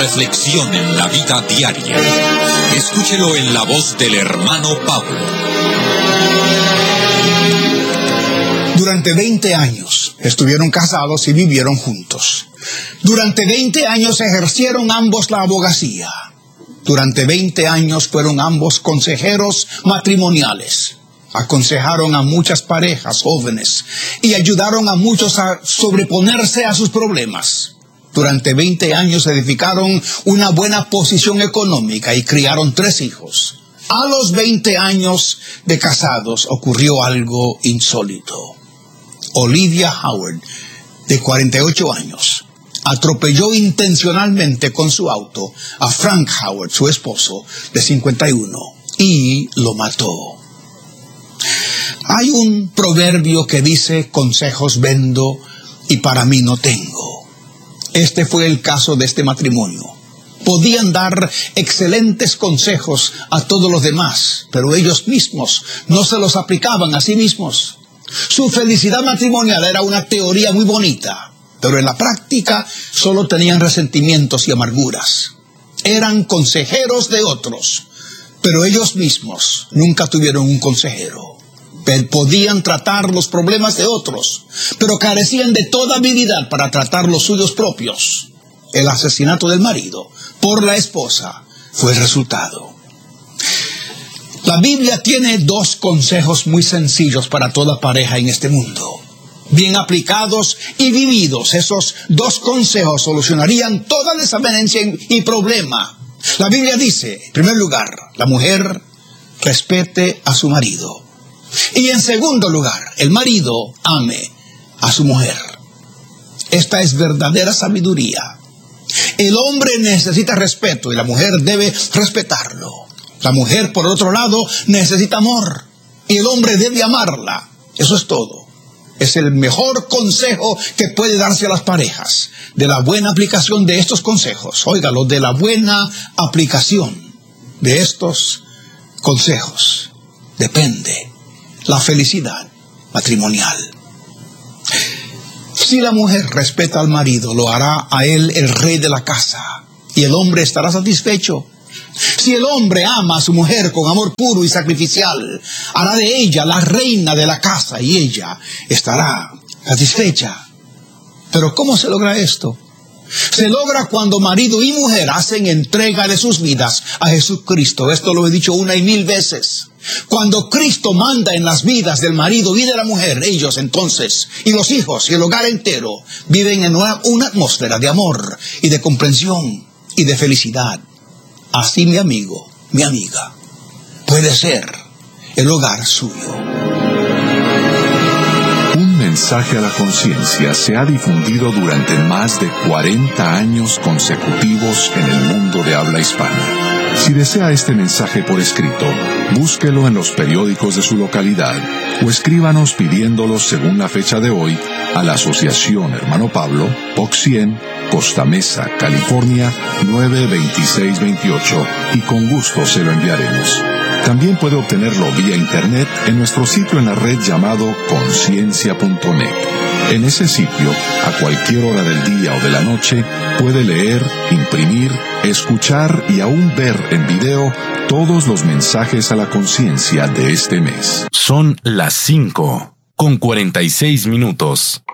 Reflexión en la vida diaria. Escúchelo en la voz del hermano Pablo. Durante 20 años estuvieron casados y vivieron juntos. Durante 20 años ejercieron ambos la abogacía. Durante 20 años fueron ambos consejeros matrimoniales. Aconsejaron a muchas parejas jóvenes y ayudaron a muchos a sobreponerse a sus problemas. Durante 20 años edificaron una buena posición económica y criaron 3 hijos. A los 20 años de casados ocurrió algo insólito. Olivia Howard, de 48 años, atropelló intencionalmente con su auto a Frank Howard, su esposo, de 51, y lo mató. Hay un proverbio que dice: consejos vendo y para mí no tengo. Este fue el caso de este matrimonio. Podían dar excelentes consejos a todos los demás, pero ellos mismos no se los aplicaban a sí mismos. Su felicidad matrimonial era una teoría muy bonita, pero en la práctica solo tenían resentimientos y amarguras. Eran consejeros de otros, pero ellos mismos nunca tuvieron un consejero. Podían tratar los problemas de otros, pero carecían de toda habilidad para tratar los suyos propios. El asesinato del marido por la esposa fue el resultado. La Biblia tiene 2 consejos muy sencillos para toda pareja en este mundo. Bien aplicados y vividos, esos 2 consejos solucionarían toda desavenencia y problema. La Biblia dice, en primer lugar, la mujer respete a su marido. Y en segundo lugar, el marido ame a su mujer. Esta es verdadera sabiduría. El hombre necesita respeto y la mujer debe respetarlo. La mujer, por otro lado, necesita amor y el hombre debe amarla. Eso es todo. Es el mejor consejo que puede darse a las parejas. De la buena aplicación de estos consejos, óigalo, de la buena aplicación de estos consejos depende la felicidad matrimonial. Si la mujer respeta al marido, lo hará a él el rey de la casa y el hombre estará satisfecho. Si el hombre ama a su mujer con amor puro y sacrificial, hará de ella la reina de la casa y ella estará satisfecha. Pero ¿cómo se logra esto? Se logra cuando marido y mujer hacen entrega de sus vidas a Jesucristo. Esto lo he dicho 1 y 1000 veces. Cuando Cristo manda en las vidas del marido y de la mujer, ellos entonces, y los hijos y el hogar entero, viven en una atmósfera de amor y de comprensión y de felicidad. Así, mi amigo, mi amiga, puede ser el hogar suyo. Un mensaje a la conciencia se ha difundido durante más de 40 años consecutivos en el mundo de habla hispana. Si desea este mensaje por escrito, búsquelo en los periódicos de su localidad o escríbanos pidiéndolo según la fecha de hoy a la Asociación Hermano Pablo, Box 100, Costa Mesa, California, 92628 y con gusto se lo enviaremos. También puede obtenerlo vía internet en nuestro sitio en la red llamado conciencia.net. En ese sitio, a cualquier hora del día o de la noche, puede leer, imprimir, escuchar y aún ver en video todos los mensajes a la conciencia de este mes. Son las 5:46.